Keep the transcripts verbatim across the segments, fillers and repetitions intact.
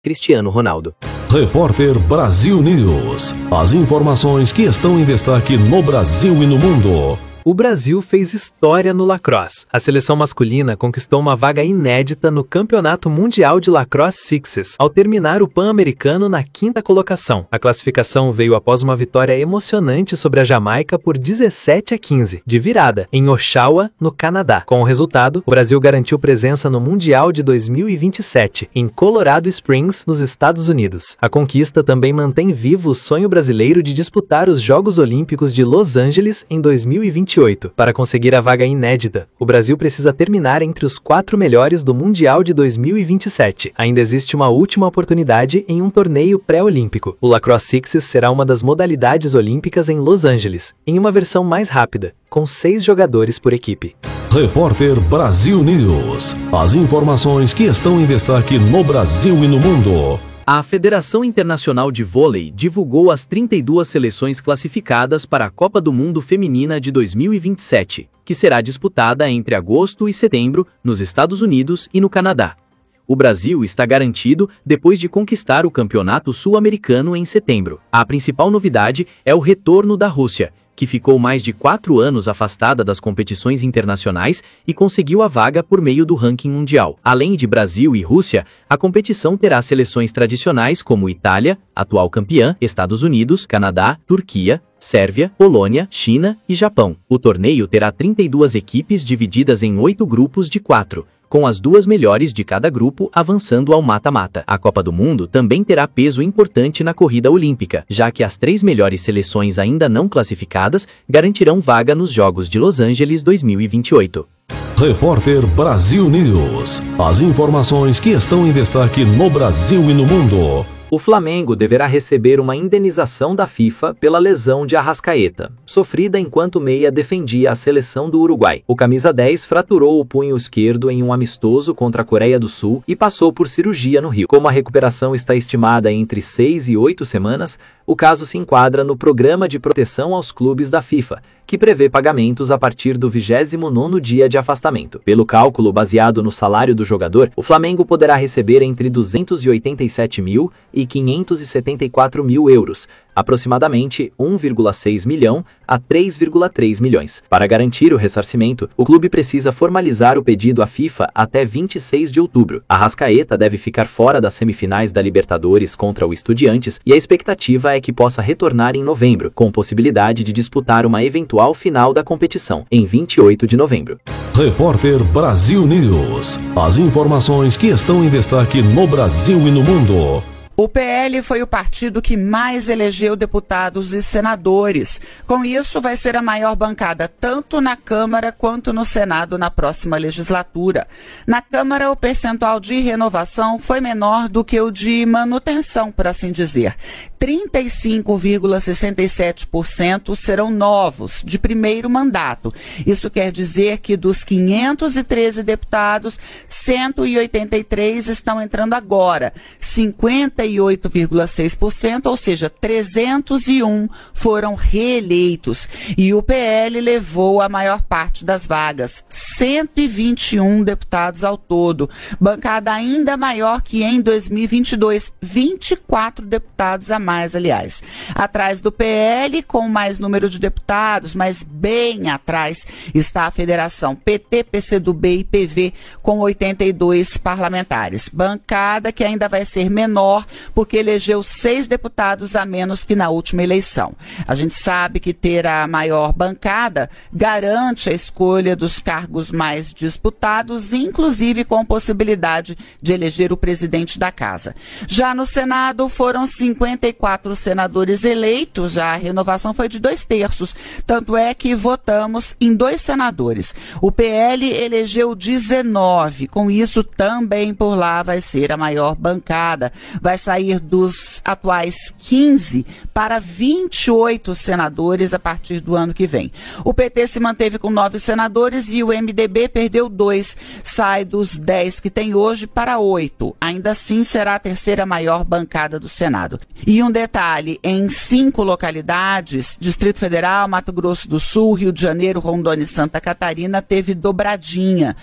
Cristiano Ronaldo. Repórter Brasil News. As informações que estão em destaque no Brasil e no mundo. O Brasil fez história no lacrosse. A seleção masculina conquistou uma vaga inédita no Campeonato Mundial de Lacrosse Sixes, ao terminar o Pan-Americano na quinta colocação. A classificação veio após uma vitória emocionante sobre a Jamaica por dezessete a quinze, de virada, em Oshawa, no Canadá. Com o resultado, o Brasil garantiu presença no Mundial de dois mil e vinte e sete, em Colorado Springs, nos Estados Unidos. A conquista também mantém vivo o sonho brasileiro de disputar os Jogos Olímpicos de Los Angeles em dois mil e vinte e oito. Para conseguir a vaga inédita, o Brasil precisa terminar entre os quatro melhores do Mundial de dois mil e vinte e sete. Ainda existe uma última oportunidade em um torneio pré-olímpico. O Lacrosse Sixes será uma das modalidades olímpicas em Los Angeles, em uma versão mais rápida, com seis jogadores por equipe. Repórter Brasil News. As informações que estão em destaque no Brasil e no mundo. A Federação Internacional de Vôlei divulgou as trinta e duas seleções classificadas para a Copa do Mundo Feminina de dois mil e vinte e sete, que será disputada entre agosto e setembro nos Estados Unidos e no Canadá. O Brasil está garantido depois de conquistar o Campeonato Sul-Americano em setembro. A principal novidade é o retorno da Rússia, que ficou mais de quatro anos afastada das competições internacionais e conseguiu a vaga por meio do ranking mundial. Além de Brasil e Rússia, a competição terá seleções tradicionais como Itália, atual campeã, Estados Unidos, Canadá, Turquia, Sérvia, Polônia, China e Japão. O torneio terá trinta e duas equipes divididas em oito grupos de quatro, com as duas melhores de cada grupo avançando ao mata-mata. A Copa do Mundo também terá peso importante na corrida olímpica, já que as três melhores seleções ainda não classificadas garantirão vaga nos Jogos de Los Angeles dois mil e vinte e oito. Repórter Brasil News. As informações que estão em destaque no Brasil e no mundo. O Flamengo deverá receber uma indenização da FIFA pela lesão de Arrascaeta, sofrida enquanto meia defendia a seleção do Uruguai. O camisa dez fraturou o punho esquerdo em um amistoso contra a Coreia do Sul e passou por cirurgia no Rio. Como a recuperação está estimada entre seis e oito semanas, o caso se enquadra no Programa de Proteção aos Clubes da FIFA, que prevê pagamentos a partir do vigésimo nono dia de afastamento. Pelo cálculo baseado no salário do jogador, o Flamengo poderá receber entre duzentos e oitenta e sete mil e quinhentos e setenta e quatro mil euros, aproximadamente um vírgula seis milhão a três vírgula três milhões. Para garantir o ressarcimento, o clube precisa formalizar o pedido à FIFA até vinte e seis de outubro. Arrascaeta deve ficar fora das semifinais da Libertadores contra o Estudiantes e a expectativa é que possa retornar em novembro, com possibilidade de disputar uma eventual final da competição em vinte e oito de novembro. Repórter Brasil News. As informações que estão em destaque no Brasil e no mundo. O P L foi o partido que mais elegeu deputados e senadores. Com isso, vai ser a maior bancada tanto na Câmara quanto no Senado na próxima legislatura. Na Câmara, o percentual de renovação foi menor do que o de manutenção, por assim dizer. trinta e cinco vírgula sessenta e sete por cento serão novos, de primeiro mandato. Isso quer dizer que dos quinhentos e treze deputados, cento e oitenta e três estão entrando agora. cinquenta e oito vírgula seis por cento, ou seja, trezentos e um foram reeleitos. E o P L levou a maior parte das vagas, cento e vinte e um deputados ao todo. Bancada ainda maior que em dois mil e vinte e dois, vinte e quatro deputados a mais, aliás. Atrás do P L, com mais número de deputados, mas bem atrás, está a Federação P T, P C do B e P V, com oitenta e dois parlamentares. Bancada que ainda vai ser menor, porque elegeu seis deputados a menos que na última eleição. A gente sabe que ter a maior bancada garante a escolha dos cargos mais disputados, inclusive com possibilidade de eleger o presidente da casa. Já no Senado foram cinquenta e quatro senadores eleitos, a renovação foi de dois terços, tanto é que votamos em dois senadores. O P L elegeu dezenove, com isso também por lá vai ser a maior bancada. Vai sair dos atuais quinze para vinte e oito senadores a partir do ano que vem. O P T se manteve com nove senadores e o M D B perdeu dois, sai dos dez que tem hoje para oito. Ainda assim será a terceira maior bancada do Senado. E um detalhe, em cinco localidades, Distrito Federal, Mato Grosso do Sul, Rio de Janeiro, Rondônia e Santa Catarina, teve dobradinha.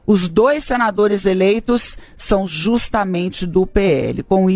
Os dois senadores eleitos são justamente do P L. Com